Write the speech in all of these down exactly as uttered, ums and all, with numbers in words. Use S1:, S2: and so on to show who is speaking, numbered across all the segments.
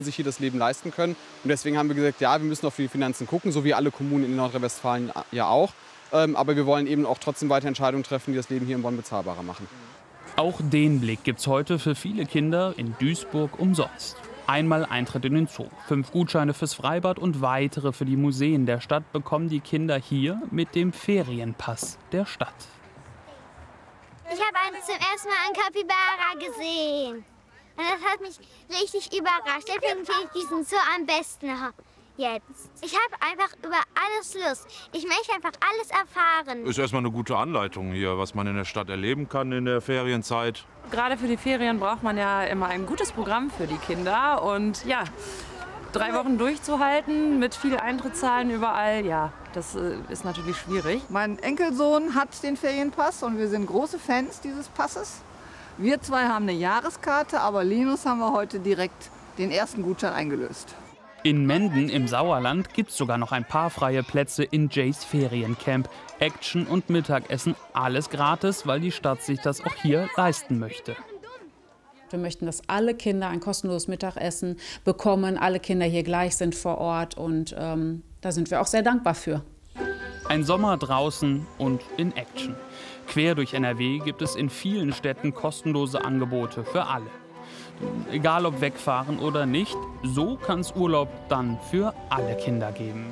S1: sich hier das Leben leisten können. Und deswegen haben wir gesagt, ja, wir müssen auf die Finanzen gucken, so wie alle Kommunen in Nordrhein-Westfalen ja auch. Ähm, aber wir wollen eben auch trotzdem weiter Entscheidungen treffen, die das Leben hier in Bonn bezahlbarer machen.
S2: Auch den Blick gibt's heute für viele Kinder in Duisburg umsonst. Einmal Eintritt in den Zoo, fünf Gutscheine fürs Freibad und weitere für die Museen der Stadt bekommen die Kinder hier mit dem Ferienpass der Stadt.
S3: Ich habe zum ersten Mal einen Kapibara gesehen. Und das hat mich richtig überrascht. Deswegen finde ich diesen Zoo am besten jetzt. Ich habe einfach über alles Lust. Ich möchte einfach alles erfahren.
S4: Ist erstmal eine gute Anleitung hier, was man in der Stadt erleben kann in der Ferienzeit.
S5: Gerade für die Ferien braucht man ja immer ein gutes Programm für die Kinder. Und ja, drei Wochen durchzuhalten mit viel Eintrittszahlen überall, ja, das ist natürlich schwierig.
S6: Mein Enkelsohn hat den Ferienpass und wir sind große Fans dieses Passes. Wir zwei haben eine Jahreskarte, aber Linus haben wir heute direkt den ersten Gutschein eingelöst.
S2: In Menden im Sauerland gibt es sogar noch ein paar freie Plätze in Jays Feriencamp. Action und Mittagessen, alles gratis, weil die Stadt sich das auch hier leisten möchte.
S7: Wir möchten, dass alle Kinder ein kostenloses Mittagessen bekommen, alle Kinder hier gleich sind vor Ort und ähm, da sind wir auch sehr dankbar für.
S2: Ein Sommer draußen und in Action. Quer durch N R W gibt es in vielen Städten kostenlose Angebote für alle. Egal ob wegfahren oder nicht, so kann es Urlaub dann für alle Kinder geben.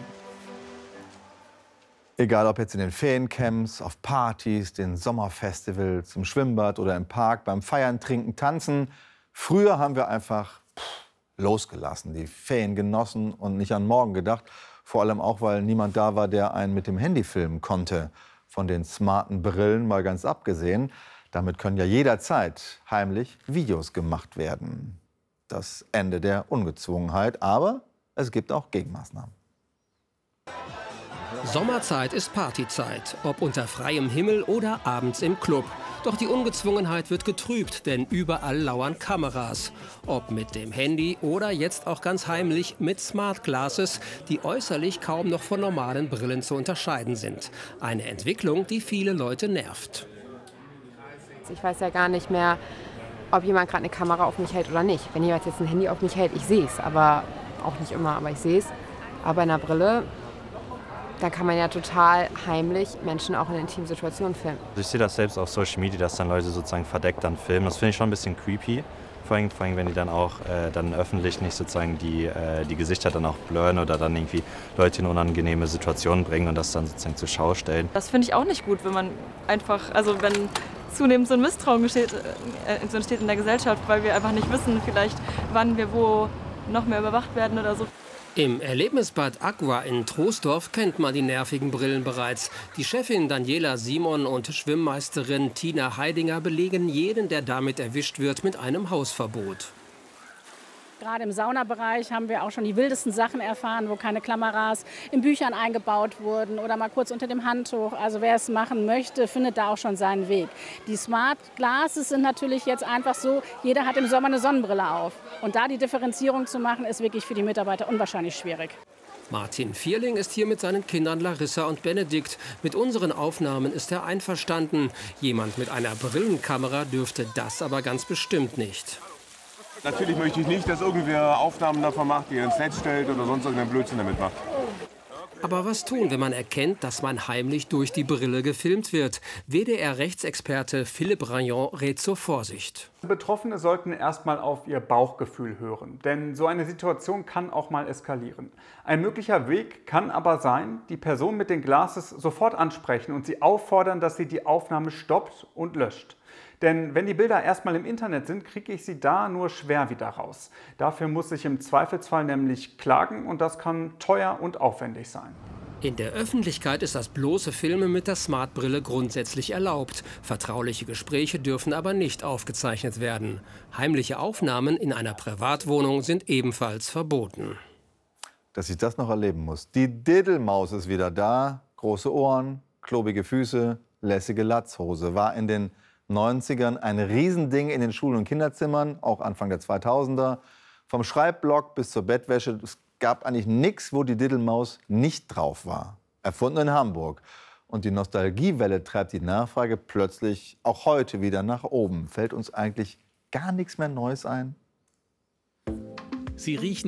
S8: Egal ob jetzt in den Feriencamps, auf Partys, den Sommerfestivals, im Schwimmbad oder im Park, beim Feiern, Trinken, Tanzen. Früher haben wir einfach pff, losgelassen, die Ferien genossen und nicht an morgen gedacht. Vor allem auch, weil niemand da war, der einen mit dem Handy filmen konnte. Von den smarten Brillen mal ganz abgesehen. Damit können ja jederzeit heimlich Videos gemacht werden. Das Ende der Ungezwungenheit, aber es gibt auch Gegenmaßnahmen.
S9: Sommerzeit ist Partyzeit, ob unter freiem Himmel oder abends im Club. Doch die Ungezwungenheit wird getrübt, denn überall lauern Kameras. Ob mit dem Handy oder jetzt auch ganz heimlich mit Smart Glasses, die äußerlich kaum noch von normalen Brillen zu unterscheiden sind. Eine Entwicklung, die viele Leute nervt.
S10: Ich weiß ja gar nicht mehr, ob jemand gerade eine Kamera auf mich hält oder nicht. Wenn jemand jetzt ein Handy auf mich hält, ich sehe es, aber auch nicht immer, aber ich sehe es. Aber in einer Brille, da kann man ja total heimlich Menschen auch in intimen Situationen filmen.
S11: Ich sehe das selbst auf Social Media, dass dann Leute sozusagen verdeckt dann filmen. Das finde ich schon ein bisschen creepy. Vor allem, vor allem wenn die dann auch äh, dann öffentlich nicht sozusagen die, äh, die Gesichter dann auch blurren oder dann irgendwie Leute in unangenehme Situationen bringen und das dann sozusagen zur Schau stellen.
S5: Das finde ich auch nicht gut, wenn man einfach, also wenn zunehmend so ein Misstrauen entsteht, äh, entsteht in der Gesellschaft, weil wir einfach nicht wissen, vielleicht wann wir wo noch mehr überwacht werden oder so.
S9: Im Erlebnisbad Aqua in Troisdorf kennt man die nervigen Brillen bereits. Die Chefin Daniela Simon und Schwimmmeisterin Tina Heidinger belegen jeden, der damit erwischt wird, mit einem Hausverbot.
S12: Gerade im Saunabereich haben wir auch schon die wildesten Sachen erfahren, wo keine Kameras in Büchern eingebaut wurden oder mal kurz unter dem Handtuch. Also wer es machen möchte, findet da auch schon seinen Weg. Die Smart Glasses sind natürlich jetzt einfach so, jeder hat im Sommer eine Sonnenbrille auf. Und da die Differenzierung zu machen, ist wirklich für die Mitarbeiter unwahrscheinlich schwierig.
S9: Martin Vierling ist hier mit seinen Kindern Larissa und Benedikt. Mit unseren Aufnahmen ist er einverstanden. Jemand mit einer Brillenkamera dürfte das aber ganz bestimmt nicht.
S13: Natürlich möchte ich nicht, dass irgendwer Aufnahmen davon macht, die er ins Netz stellt oder sonst irgendeinen Blödsinn damit macht.
S9: Aber was tun, wenn man erkennt, dass man heimlich durch die Brille gefilmt wird? W D R-Rechtsexperte Philipp Rayon rät zur Vorsicht.
S14: Betroffene sollten erstmal auf ihr Bauchgefühl hören, denn so eine Situation kann auch mal eskalieren. Ein möglicher Weg kann aber sein, die Person mit den Glasses sofort ansprechen und sie auffordern, dass sie die Aufnahme stoppt und löscht. Denn wenn die Bilder erstmal im Internet sind, kriege ich sie da nur schwer wieder raus. Dafür muss ich im Zweifelsfall nämlich klagen und das kann teuer und aufwendig sein.
S9: In der Öffentlichkeit ist das bloße Filmen mit der Smartbrille grundsätzlich erlaubt. Vertrauliche Gespräche dürfen aber nicht aufgezeichnet werden. Heimliche Aufnahmen in einer Privatwohnung sind ebenfalls verboten.
S8: Dass ich das noch erleben muss. Die Diddelmaus ist wieder da. Große Ohren, klobige Füße, lässige Latzhose. War in den neunzigern ein Riesending in den Schulen und Kinderzimmern, auch Anfang der zweitausender. Vom Schreibblock bis zur Bettwäsche. Es gab eigentlich nichts, wo die Diddelmaus nicht drauf war. Erfunden in Hamburg. Und die Nostalgiewelle treibt die Nachfrage plötzlich auch heute wieder nach oben. Fällt uns eigentlich gar nichts mehr Neues ein?
S9: Sie riechen